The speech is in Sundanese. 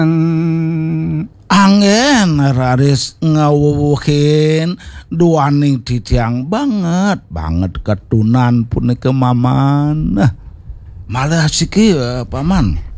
Angin raris ngawuhin duaning titiang banget ketunan punika maman. Malah asik paman.